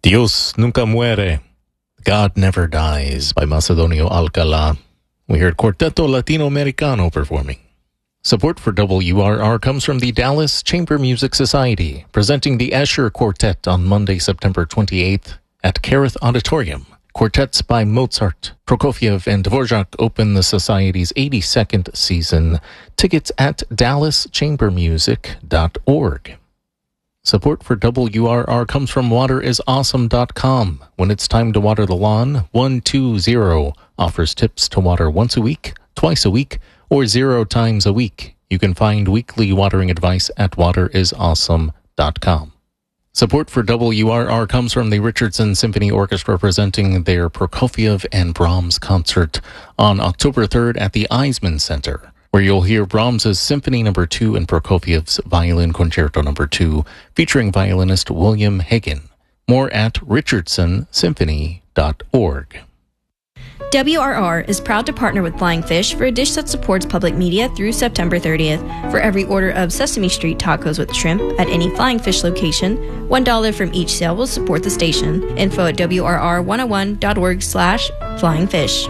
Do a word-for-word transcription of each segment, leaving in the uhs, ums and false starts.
Dios nunca muere. God Never Dies by Macedonio Alcala. We heard Quarteto Latinoamericano performing. Support for W R R comes from the Dallas Chamber Music Society, presenting the Escher Quartet on Monday, September twenty-eighth at Kerith Auditorium. Quartets by Mozart, Prokofiev, and Dvorak open the Society's eighty-second season. Tickets at dallas chamber music dot org. Support for W R R comes from water is awesome dot com. When it's time to water the lawn, one two zero offers tips to water once a week, twice a week, or zero times a week. You can find weekly watering advice at water is awesome dot com. Support for W R R comes from the Richardson Symphony Orchestra presenting their Prokofiev and Brahms concert on October third at the Eisman Center, where you'll hear Brahms's Symphony Number two and Prokofiev's Violin Concerto Number two, featuring violinist William Hagen. More at richardson symphony dot org. W R R is proud to partner with Flying Fish for a dish that supports public media through September thirtieth. For every order of Sesame Street tacos with shrimp at any Flying Fish location, one dollar from each sale will support the station. Info at W R R one oh one dot org slash flying fish.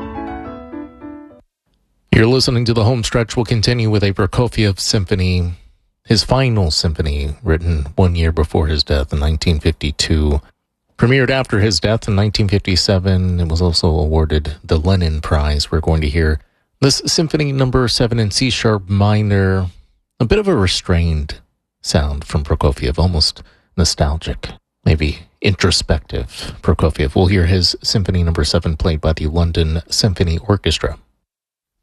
You're listening to The Home Stretch. We'll continue with a Prokofiev symphony, his final symphony, written one year before his death in nineteen fifty-two. Premiered after his death in nineteen fifty-seven, it was also awarded the Lenin Prize. We're going to hear this Symphony Number seven in C-sharp minor, a bit of a restrained sound from Prokofiev, almost nostalgic, maybe introspective Prokofiev. We'll hear his Symphony Number seven played by the London Symphony Orchestra.